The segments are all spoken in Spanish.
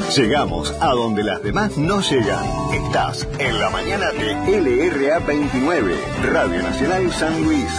Llegamos a donde las demás no llegan. Estás en la mañana de LRA 29, Radio Nacional San Luis.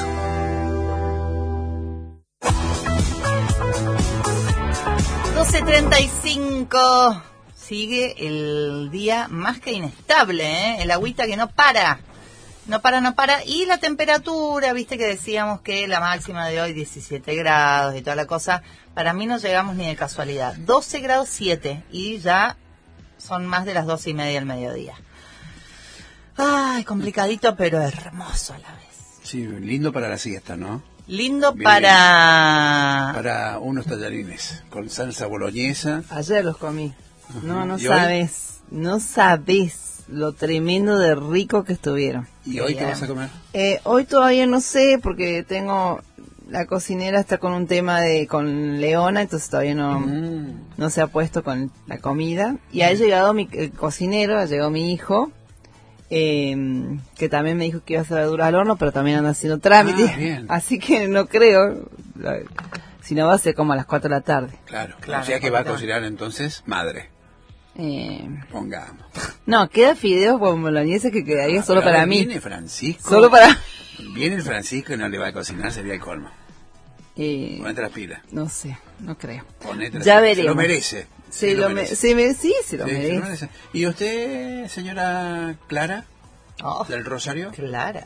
$12:35. Sigue el día más que inestable, ¿eh? El agüita que no para. No para. Y la temperatura, viste que decíamos que la máxima de hoy 17 grados y toda la cosa. Para mí no llegamos ni de casualidad. 12 grados 7 y ya son más de las 12:30 del mediodía. Ay, complicadito, pero hermoso a la vez. Sí, lindo para la siesta, ¿no? Lindo Bien, para unos tallarines con salsa boloñesa. Ayer los comí. Ajá. No ¿Y sabes. No sabes lo tremendo de rico que estuvieron. ¿Y hoy qué vas a comer? Hoy todavía no sé porque tengo... La cocinera está con un tema con Leona, entonces todavía no se ha puesto con la comida. Y ha llegado el cocinero, ha llegado mi hijo, que también me dijo que iba a hacer verduras al horno, pero también anda haciendo trámites. Así que no creo, si no va a ser como a las 4 de la tarde. Claro. O sea que va a cocinar entonces madre. Pongamos. No, queda fideos con boloñesa que quedaría solo para mí. Viene Francisco. Solo para... Viene el Francisco y no le va a cocinar, sería el colmo. Ponete las pilas. No sé, no creo. Ya veremos. Se lo merece. Se lo merece. ¿Y usted, señora Clara, del Rosario? Clara.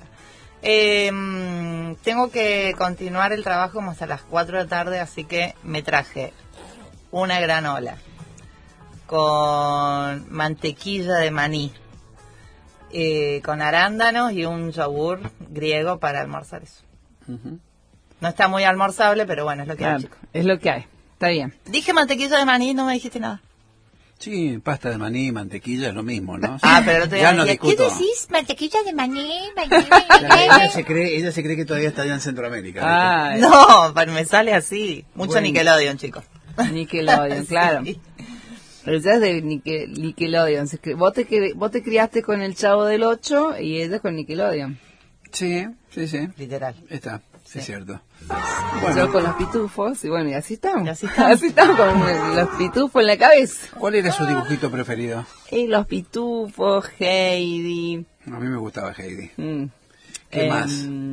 Tengo que continuar el trabajo como hasta las 4 de la tarde, así que me traje una granola con mantequilla de maní, con arándanos y un yogur griego para almorzar eso. No está muy almorzable, pero bueno, es lo que hay, chicos. Es lo que hay, está bien. Dije mantequilla de maní y no me dijiste nada. Sí, pasta de maní, mantequilla, es lo mismo, ¿no? Pero te ya no ¿qué discuto. decís? Mantequilla de maní. Ella se cree que todavía está allá en Centroamérica. No, me sale así. Mucho Nickelodeon, chicos. Nickelodeon, claro. Sí. Ella es de Nickelodeon. Vos te criaste con el Chavo del 8 y ella con Nickelodeon. Sí. Literal. Está, sí. Es cierto. Yo con los pitufos, y bueno, y así estamos. Así estamos con los pitufos en la cabeza. ¿Cuál era su dibujito preferido? Y los pitufos, Heidi. A mí me gustaba Heidi. ¿Qué más?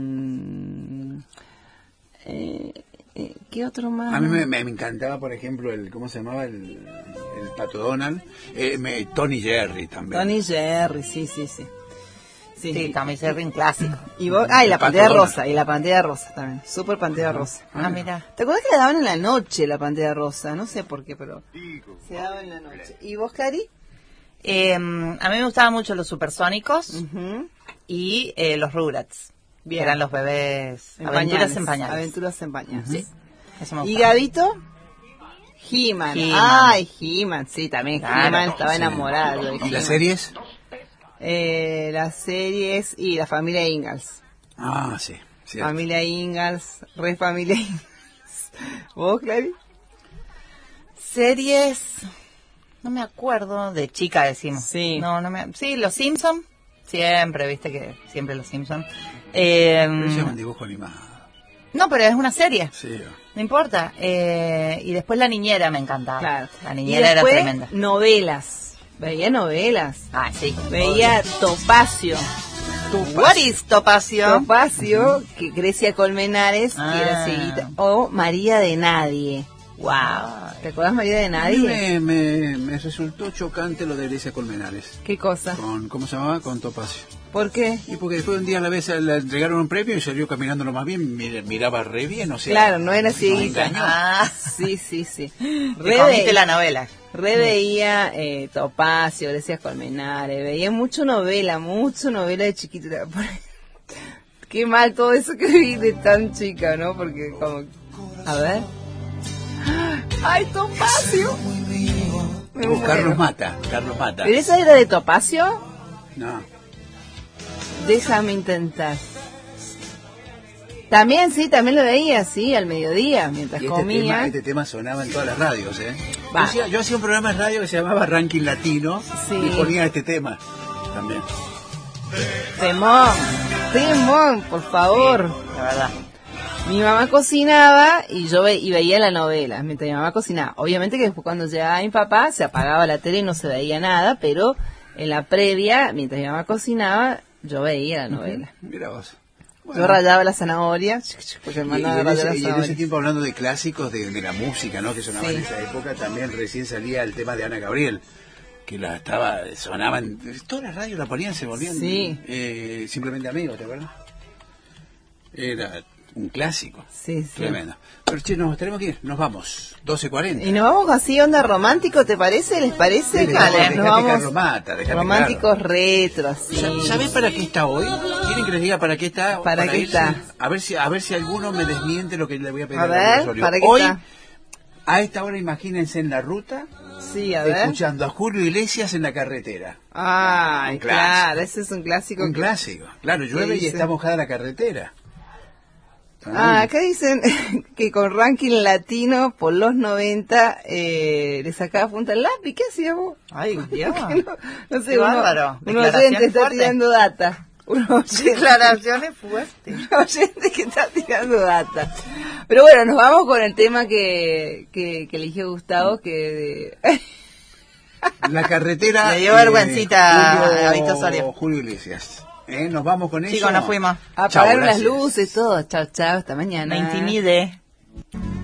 ¿Qué otro más? A mí me encantaba, por ejemplo, ¿cómo se llamaba? El Pato Donald. Tony Jerry también. Tony Jerry, sí. Sí, Tommy Jerry, un clásico. Y vos, y la Pantera Rosa, y la Pantera Rosa también, Super Pantera Rosa. Mira. ¿Te acuerdas que la daban en la noche, la Pantera Rosa? No sé por qué, pero se daba en la noche. ¿Y vos, Cari? A mí me gustaban mucho los Supersónicos y los Rugrats. Bien. Eran los bebés Aventuras en Pañales. Aventuras en Pañales. Sí. ¿Y Gabito? He-Man. Ay, He-Man, sí, también. Claro, He-Man estaba enamorado de He-Man. ¿Y las series? Las series y la familia Ingalls. Sí. Cierto. Familia Ingalls, Familia Ingalls. ¿Vos, Clary? Series, no me acuerdo, de chica decimos. Sí. Sí, Los Simpson, siempre, viste que siempre Los Simpson. Pero se llama dibujo animado. No, pero es una serie. Sí. No importa. Y después La Niñera me encantaba. Claro. La Niñera era tremenda. Novelas. Veía novelas. Sí. Veía Topacio. What is Topacio? Topacio, que Grecia Colmenares, que era cieguita. O María de Nadie. Wow. ¿Te acuerdas María de Nadie? A mí me resultó chocante lo de Grecia Colmenares. ¿Qué cosa? ¿Cómo se llamaba? Con Topacio. ¿Por qué? Y porque después un día a la vez le entregaron un premio y salió caminando lo más bien, miraba re bien, o sea. Claro, no era cieguita. Sí. Comiste la novela. Veía Topacio, Grecia Colmenares, veía mucho novela de chiquita. Qué mal todo eso que vi de tan chica, ¿no? Porque como... A ver... ¡Ay, Topacio! Carlos Mata. ¿Pero esa era de Topacio? No. Déjame intentar. También lo veía, sí, al mediodía, mientras comía. Este tema sonaba en todas las radios, Yo hacía un programa de radio que se llamaba Ranking Latino y ponía este tema también. Temón, por favor. La verdad. Mi mamá cocinaba y yo veía la novela mientras mi mamá cocinaba. Obviamente que después cuando llegaba mi papá se apagaba la tele y no se veía nada, pero en la previa, mientras mi mamá cocinaba, yo veía la novela. Mira vos. Bueno. Yo rayaba la zanahoria, porque me mandaba a rayar la zanahoria. Y en ese tiempo, hablando de clásicos de la música, ¿no? Que sonaban en esa época, también recién salía el tema de Ana Gabriel, que sonaban, todas las radios la ponían, se volvían simplemente amigos, ¿te acuerdas? Era un clásico. Sí. Tremendo. Pero che, nos tenemos que ir, nos vamos, 12:40. Y nos vamos así, onda romántico, ¿te parece? ¿Les parece? Dale, nos vamos Carlos Mata, románticos retro, así. ¿Sabés para qué está hoy? ¿Quieren que les diga para qué está? ¿Para qué irse? está? A ver si alguno me desmiente lo que le voy a pedir a ver, ¿para qué hoy, está? A esta hora, imagínense en la ruta, escuchando a Julio Iglesias en la carretera. Ay, claro, ese es un clásico. Un clásico, claro, llueve y está mojada la carretera. Acá dicen que con ranking latino por los 90 le sacaba punta al lápiz. ¿Qué hacía vos? Ay, Dios. No sé, un oyente está tirando data. Declaraciones fuertes. Un oyente que está tirando data. Pero bueno, nos vamos con el tema que eligió Gustavo, que... La carretera... Le dio vergüencita a Víctor Soria. Julio Iglesias. Nos vamos con eso. Chicos, nos fuimos. Apagaron las luces, todo. Chao, chao, hasta mañana. Me intimide.